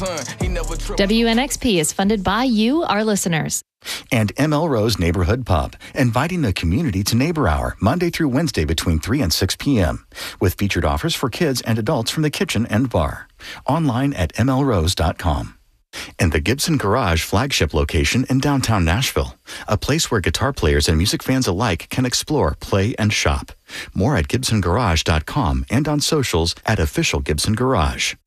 son. He never tripped. WNXP is funded by you, our listeners. And ML Rose Neighborhood Pub, inviting the community to Neighbor Hour, Monday through Wednesday between 3 and 6 p.m., with featured offers for kids and adults from the kitchen and bar. Online at mlrose.com. And the Gibson Garage flagship location in downtown Nashville, a place where guitar players and music fans alike can explore, play, and shop. More at gibsongarage.com and on socials at Official Gibson Garage.